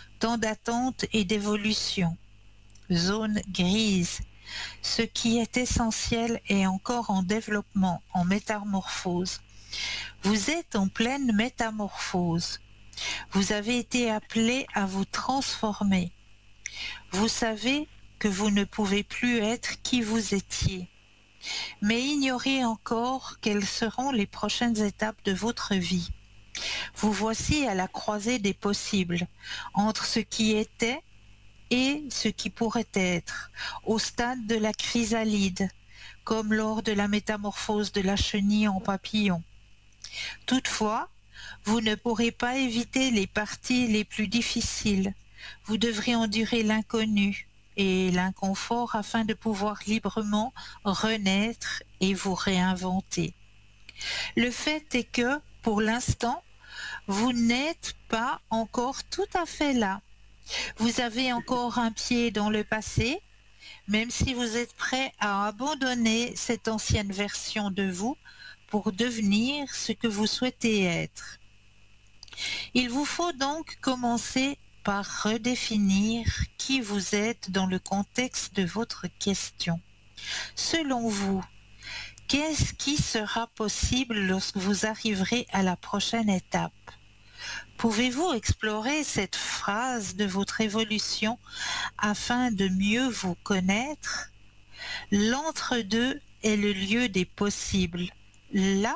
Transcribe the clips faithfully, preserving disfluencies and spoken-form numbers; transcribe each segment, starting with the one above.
temps d'attente et d'évolution. Zone grise. Ce qui est essentiel est encore en développement, en métamorphose. Vous êtes en pleine métamorphose. Vous avez été appelé à vous transformer. Vous savez que vous ne pouvez plus être qui vous étiez. Mais ignorez encore quelles seront les prochaines étapes de votre vie. Vous voici à la croisée des possibles, entre ce qui était et ce qui pourrait être, au stade de la chrysalide, comme lors de la métamorphose de la chenille en papillon. Toutefois, vous ne pourrez pas éviter les parties les plus difficiles. Vous devrez endurer l'inconnu et l'inconfort afin de pouvoir librement renaître et vous réinventer. Le fait est que, pour l'instant, vous n'êtes pas encore tout à fait là. Vous avez encore un pied dans le passé, même si vous êtes prêt à abandonner cette ancienne version de vous pour devenir ce que vous souhaitez être. Il vous faut donc commencer par redéfinir qui vous êtes dans le contexte de votre question. Selon vous, qu'est-ce qui sera possible lorsque vous arriverez à la prochaine étape? Pouvez-vous explorer cette phase de votre évolution afin de mieux vous connaître? L'entre-deux est le lieu des possibles, là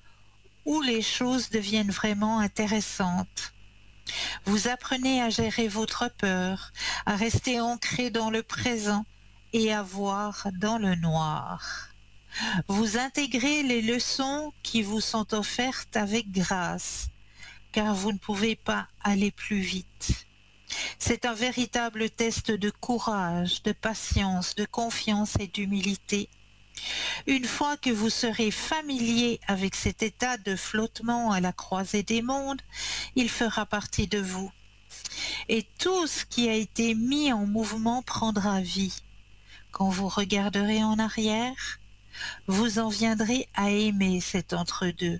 où les choses deviennent vraiment intéressantes. Vous apprenez à gérer votre peur, à rester ancré dans le présent et à voir dans le noir. Vous intégrez les leçons qui vous sont offertes avec grâce, car vous ne pouvez pas aller plus vite. C'est un véritable test de courage, de patience, de confiance et d'humilité. Une fois que vous serez familier avec cet état de flottement à la croisée des mondes, il fera partie de vous. Et tout ce qui a été mis en mouvement prendra vie. Quand vous regarderez en arrière, vous en viendrez à aimer cet entre-deux,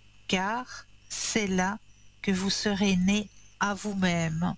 car c'est là que vous serez né à vous-même.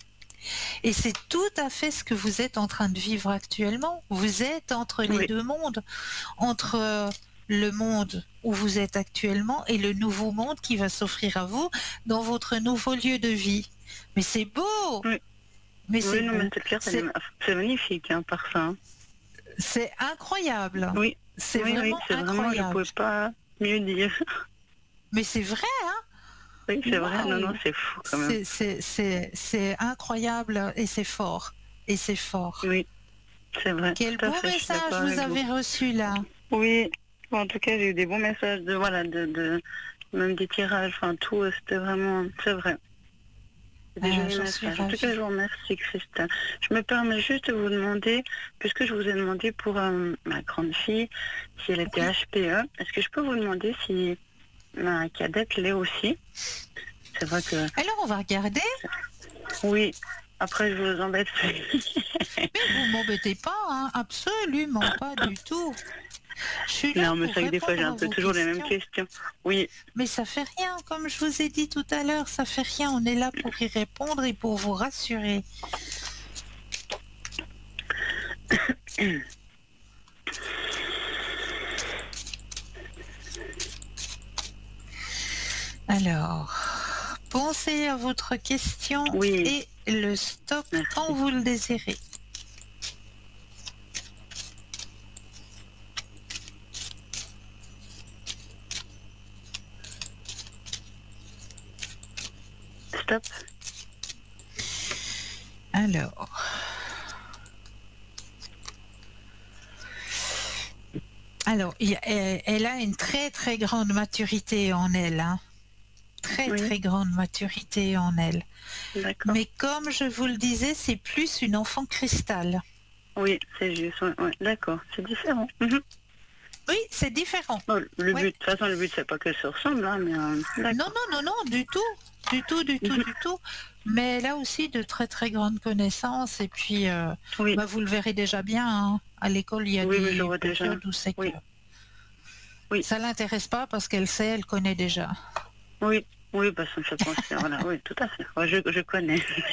Et c'est tout à fait ce que vous êtes en train de vivre actuellement. Vous êtes entre les Oui. deux mondes, entre le monde où vous êtes actuellement et le nouveau monde qui va s'offrir à vous dans votre nouveau lieu de vie. Mais c'est beau! Oui. Mais Oui, c'est non, beau. mais c'est clair, c'est, C'est, c'est magnifique, hein, par ça. Hein. c'est incroyable. Oui, C'est oui, vraiment oui, c'est vraiment, je ne incroyable. pouvais pas mieux dire. Mais c'est vrai, hein? Oui, c'est vrai, non, non, Waouh! c'est fou quand même. C'est, c'est, c'est, c'est incroyable et c'est fort. Et c'est fort. Oui, c'est vrai, Quel tout à beau fait, je suis message d'accord vous avec vous. avez reçu là. Oui, bon, en tout cas, j'ai eu des bons messages, de voilà, de, de même des tirages, enfin tout, euh, c'était vraiment, c'est vrai. C'est des Ah, jolis j'en suis messages. En tout cas, je ravie. vous remercie, Christelle. Je me permets juste de vous demander, puisque je vous ai demandé pour euh, ma grande fille si elle était Oui. H P E, est-ce que je peux vous demander si ma cadette l'est aussi? C'est vrai que Alors on va regarder. oui. Après, je vous embête. Mais vous m'embêtez pas, hein, absolument pas du tout. Je suis là Non, mais pour c'est vrai que des fois, j'ai répondre un à peu vos toujours les mêmes questions. questions. Oui, Mais ça fait rien, comme je vous ai dit tout à l'heure, ça fait rien. On est là pour y répondre et pour vous rassurer. Alors, pensez à votre question oui, et le stop quand merci. vous le désirez. Stop. Alors, alors, il y a- elle, elle a une très très grande maturité en elle, hein. Très Oui, très grande maturité en elle. d'accord. Mais comme je vous le disais, c'est plus une enfant cristal. Oui, c'est juste. Ouais, ouais, d'accord, c'est différent. Mhm. Oui, c'est différent. Bon, le Oui. but, de toute façon, le but, c'est pas qu'elle se ressemble, hein, mais euh, Non, d'accord. non, non, non, du tout. Du tout, du tout, Mhm. du tout. Mais elle a aussi de très très grandes connaissances. Et puis, euh, Oui, bah, vous le verrez déjà bien, hein. À l'école, il y a oui, mais je le des vois déjà. périodes où c'est que Oui, oui, ça l'intéresse pas parce qu'elle sait, elle connaît déjà. oui, oui, parce que ça me fait penser. Voilà, oui, tout à fait. Ouais, je, je connais.